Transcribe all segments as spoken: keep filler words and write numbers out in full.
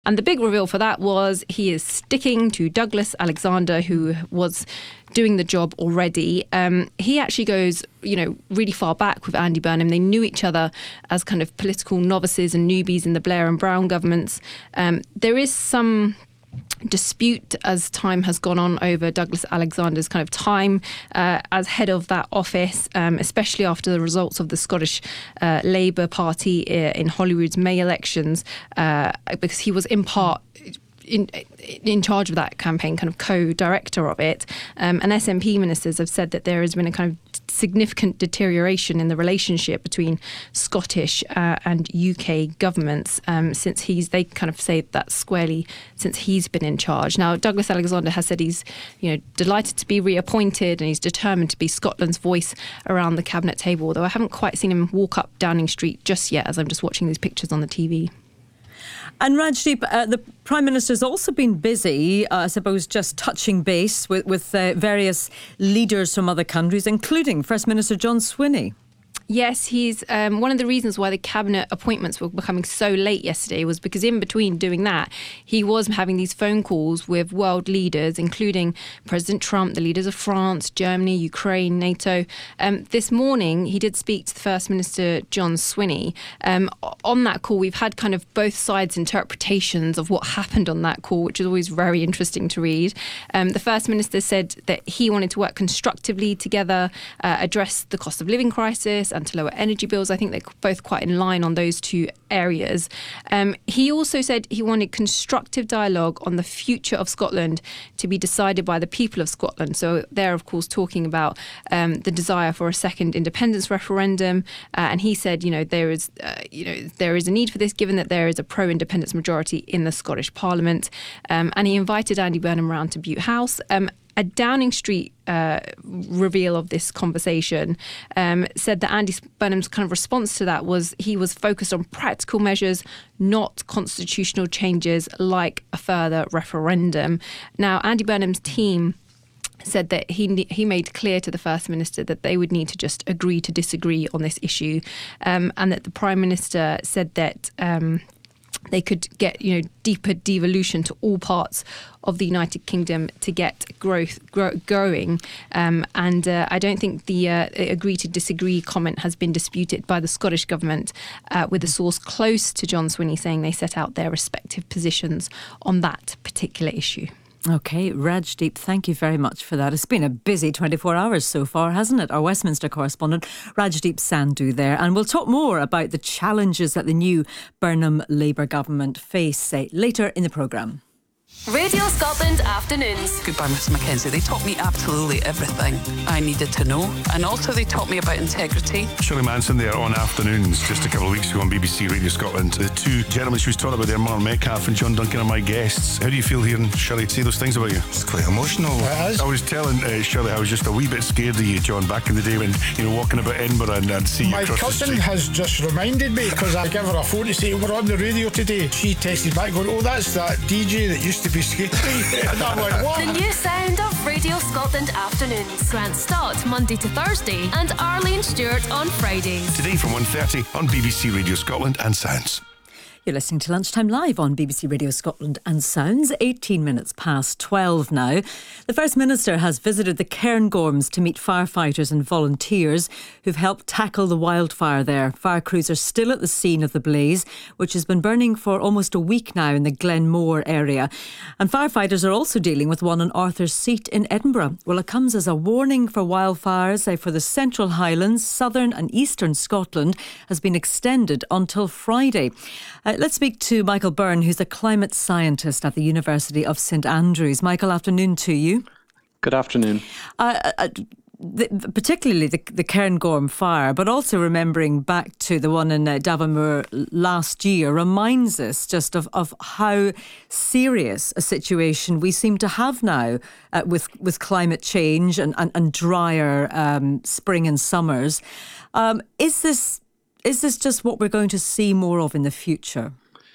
And the big reveal for that was he is sticking to Douglas Alexander, who was doing the job already. Um, he actually goes, you know, really far back with Andy Burnham. They knew each other as kind of political novices and newbies in the Blair and Brown governments. Um, there is some dispute as time has gone on over Douglas Alexander's kind of time uh, as head of that office, um, especially after the results of the Scottish uh, Labour Party in Holyrood's May elections, uh, because he was in part in in charge of that campaign, kind of co-director of it. Um, and S N P ministers have said that there has been a kind of significant deterioration in the relationship between Scottish uh, and U K governments um, since he's, they kind of say that squarely, since he's been in charge. Now, Douglas Alexander has said he's, you know, delighted to be reappointed and he's determined to be Scotland's voice around the cabinet table, although I haven't quite seen him walk up Downing Street just yet as I'm just watching these pictures on the T V. And Rajdeep, uh, the Prime Minister's also been busy, uh, I suppose, just touching base with, with uh, various leaders from other countries, including First Minister John Swinney. Yes, he's um, one of the reasons why the cabinet appointments were becoming so late yesterday was because in between doing that, he was having these phone calls with world leaders, including President Trump, the leaders of France, Germany, Ukraine, NATO. Um, this morning, he did speak to the First Minister, John Swinney. Um, on that call, we've had kind of both sides' interpretations of what happened on that call, which is always very interesting to read. Um, the First Minister said that he wanted to work constructively together, uh, address the cost of living crisis and to lower energy bills. I think they're both quite in line on those two areas. Um, he also said he wanted constructive dialogue on the future of Scotland to be decided by the people of Scotland. So they're, of course, talking about um, the desire for a second independence referendum. Uh, and he said, you know, there is, uh, you know, there is a need for this given that there is a pro-independence majority in the Scottish Parliament. Um, and he invited Andy Burnham round to Bute House. Um, A Downing Street uh, reveal of this conversation um, said that Andy Burnham's kind of response to that was he was focused on practical measures, not constitutional changes like a further referendum. Now, Andy Burnham's team said that he he made clear to the First Minister that they would need to just agree to disagree on this issue, um, and that the Prime Minister said that Um, they could get, you know, deeper devolution to all parts of the United Kingdom to get growth grow, growing. Um, and uh, I don't think the uh, agree to disagree comment has been disputed by the Scottish Government, uh, with a source close to John Swinney saying they set out their respective positions on that particular issue. OK, Rajdeep, thank you very much for that. It's been a busy twenty-four hours so far, hasn't it? Our Westminster correspondent, Rajdeep Sandhu there. And we'll talk more about the challenges that the new Burnham Labour government face uh, later in the programme. Radio Scotland Afternoons. Goodbye, Mister Mackenzie. They taught me absolutely everything I needed to know. And also they taught me about integrity. Shirley Manson there on Afternoons just a couple of weeks ago on B B C Radio Scotland. The two gentlemen she was talking about there, Mark Metcalf and John Duncan, are my guests. How do you feel hearing Shirley say those things about you? It's quite emotional. It is. I was telling uh, Shirley I was just a wee bit scared of you, John, back in the day when, you know, walking about Edinburgh and, and see you My across the cousin street. has just reminded me, because I gave her a phone to say we're on the radio today. She texted back going, oh, that's that D J that used to be skating. And I'm like, what? The new sound of Radio Scotland Afternoons. Grant Stott, Monday to Thursday, and Arlene Stewart on Fridays. Today from one thirty on B B C Radio Scotland and Sounds. You're listening to Lunchtime Live on B B C Radio Scotland and Sounds, eighteen minutes past twelve now. The First Minister has visited the Cairngorms to meet firefighters and volunteers who've helped tackle the wildfire there. Fire crews are still at the scene of the blaze, which has been burning for almost a week now in the Glenmore area. And firefighters are also dealing with one on Arthur's Seat in Edinburgh. Well, it comes as a warning for wildfires uh, for the Central Highlands, Southern and Eastern Scotland has been extended until Friday. Uh, let's speak to Michael Byrne, who's a climate scientist at the University of St Andrews. Michael, afternoon to you. Good afternoon. Uh, uh, the, particularly the, the Cairngorm fire, but also remembering back to the one in uh, Davamore last year, reminds us just of, of how serious a situation we seem to have now uh, with, with climate change and, and, and drier um, spring and summers. Um, is this Is this just what we're going to see more of in the future?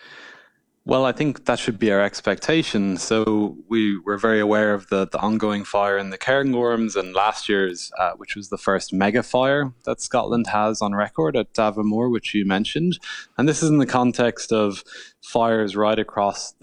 Well, I think that should be our expectation. So we were very aware of the, the ongoing fire in the Cairngorms and last year's, uh, which was the first mega fire that Scotland has on record at Davamore, which you mentioned. And this is in the context of fires right across the